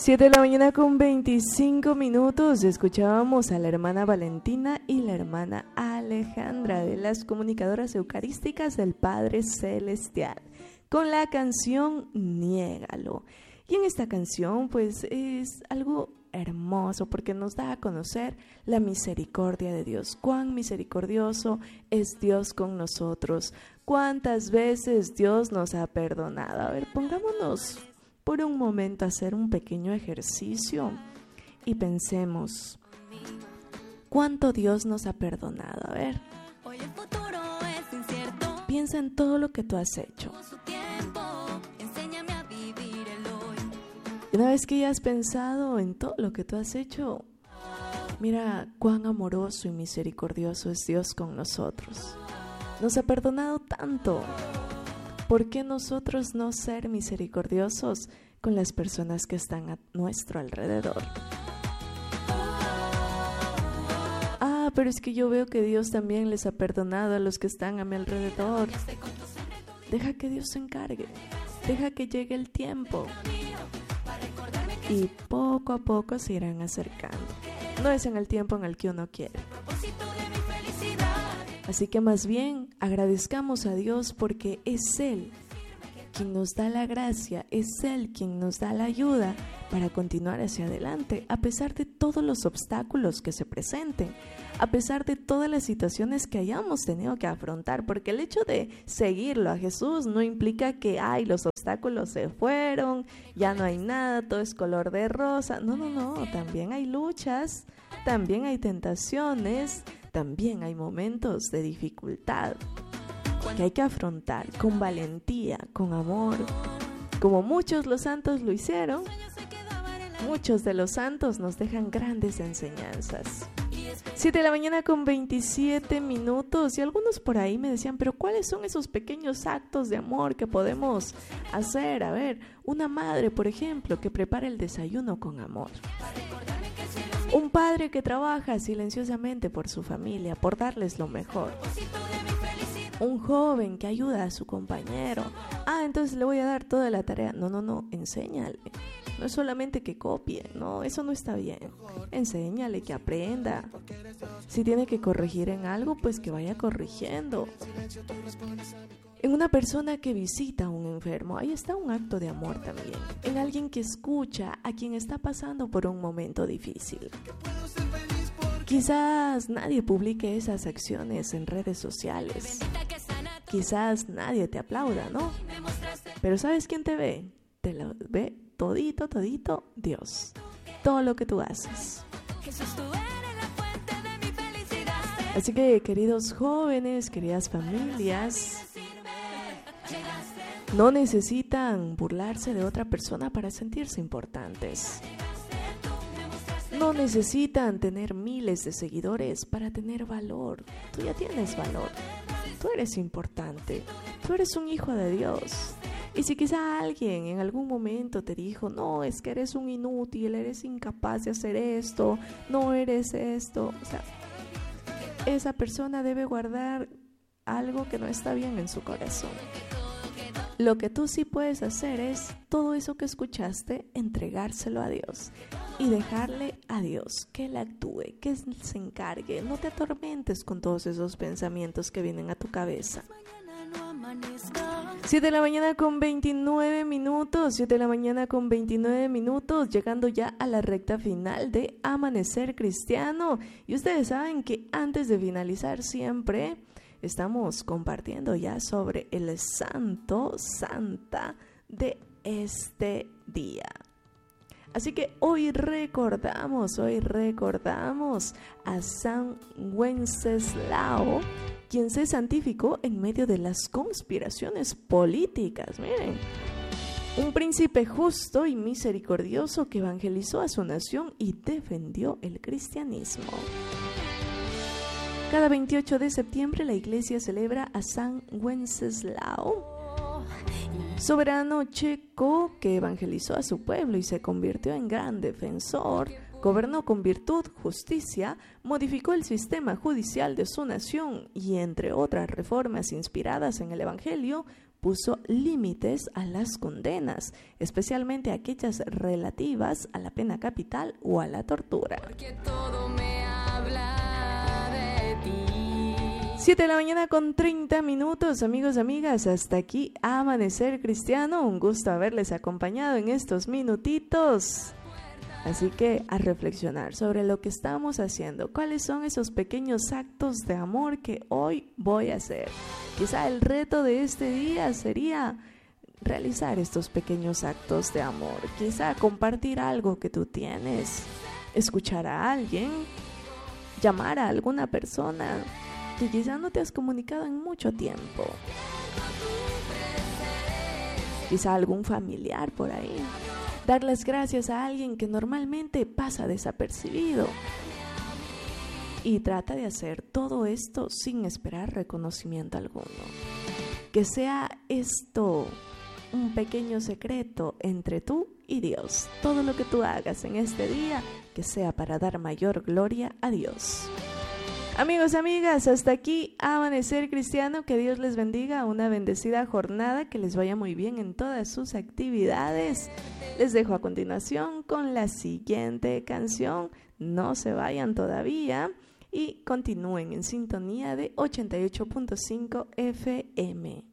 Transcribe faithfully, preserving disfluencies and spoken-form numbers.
Siete de la mañana con veinticinco minutos. Escuchábamos a la hermana Valentina y la hermana Alejandra de las comunicadoras eucarísticas del Padre Celestial con la canción Niégalo. Y en esta canción pues es algo hermoso porque nos da a conocer la misericordia de Dios. Cuán misericordioso es Dios con nosotros. Cuántas veces Dios nos ha perdonado. A ver, pongámonos por un momento a hacer un pequeño ejercicio y pensemos cuánto Dios nos ha perdonado. A ver, piensa en todo lo que tú has hecho. Y una vez que ya has pensado en todo lo que tú has hecho, mira cuán amoroso y misericordioso es Dios con nosotros. Nos ha perdonado tanto. ¿Por qué nosotros no ser misericordiosos con las personas que están a nuestro alrededor? Ah, pero es que yo veo que Dios también les ha perdonado a los que están a mi alrededor. Deja que Dios se encargue. Deja que llegue el tiempo. Y poco a poco se irán acercando. No es en el tiempo en el que uno quiere. Así que más bien agradezcamos a Dios porque es Él quien nos da la gracia, es Él quien nos da la ayuda para continuar hacia adelante, a pesar de todos los obstáculos que se presenten, a pesar de todas las situaciones que hayamos tenido que afrontar, porque el hecho de seguirlo a Jesús no implica que ay, los obstáculos se fueron, ya no hay nada, todo es color de rosa. No, no, no, también hay luchas, también hay tentaciones, también hay momentos de dificultad que hay que afrontar con valentía, con amor, como muchos los santos lo hicieron. Muchos de los santos nos dejan grandes enseñanzas. siete de la mañana con veintisiete minutos y algunos por ahí me decían, pero ¿cuáles son esos pequeños actos de amor que podemos hacer? A ver, una madre, por ejemplo, que prepara el desayuno con amor. Un padre que trabaja silenciosamente por su familia, por darles lo mejor. Un joven que ayuda a su compañero. Ah, entonces le voy a dar toda la tarea. No, no, no, enséñale. No es solamente que copie, no, eso no está bien. Enséñale que aprenda. Si tiene que corregir en algo, pues que vaya corrigiendo. En una persona que visita a un enfermo, ahí está un acto de amor también. En alguien que escucha a quien está pasando por un momento difícil. Quizás nadie publique esas acciones en redes sociales. Quizás nadie te aplauda, ¿no? Pero ¿sabes quién te ve? Te lo ve todito, todito Dios. Todo lo que tú haces. Así que, queridos jóvenes, queridas familias, no necesitan burlarse de otra persona para sentirse importantes. No necesitan tener miles de seguidores para tener valor. Tú ya tienes valor. Tú eres importante. Tú eres un hijo de Dios. Y si quizá alguien en algún momento te dijo, no, es que eres un inútil, eres incapaz de hacer esto, no eres esto. O sea, esa persona debe guardar algo que no está bien en su corazón. Lo que tú sí puedes hacer es todo eso que escuchaste, entregárselo a Dios y dejarle a Dios que Él actúe, que Él se encargue. No te atormentes con todos esos pensamientos que vienen a tu cabeza. siete de la mañana con veintinueve minutos, siete de la mañana con veintinueve minutos, llegando ya a la recta final de Amanecer Cristiano. Y ustedes saben que antes de finalizar siempre estamos compartiendo ya sobre el santo, santa de este día. Así que hoy recordamos, hoy recordamos a San Wenceslao, quien se santificó en medio de las conspiraciones políticas. Miren, un príncipe justo y misericordioso que evangelizó a su nación y defendió el cristianismo. Cada veintiocho de septiembre la iglesia celebra a San Wenceslao, soberano checo que evangelizó a su pueblo y se convirtió en gran defensor, gobernó con virtud, justicia, modificó el sistema judicial de su nación y, entre otras reformas inspiradas en el Evangelio, puso límites a las condenas, especialmente aquellas relativas a la pena capital o a la tortura. Porque todo me habla de ti. siete de la mañana con treinta minutos, amigos, amigas, hasta aquí Amanecer Cristiano, un gusto haberles acompañado en estos minutitos. Así que a reflexionar sobre lo que estamos haciendo, cuáles son esos pequeños actos de amor que hoy voy a hacer. Quizá el reto de este día sería realizar estos pequeños actos de amor, quizá compartir algo que tú tienes, escuchar a alguien, llamar a alguna persona que quizá no te has comunicado en mucho tiempo, quizá algún familiar por ahí. Dar las gracias a alguien que normalmente pasa desapercibido. Y trata de hacer todo esto sin esperar reconocimiento alguno. Que sea esto un pequeño secreto entre tú y Dios. Todo lo que tú hagas en este día, que sea para dar mayor gloria a Dios. Amigos, amigas, hasta aquí Amanecer Cristiano. Que Dios les bendiga, una bendecida jornada, que les vaya muy bien en todas sus actividades. Les dejo a continuación con la siguiente canción. No se vayan todavía y continúen en sintonía de ochenta y ocho punto cinco F M.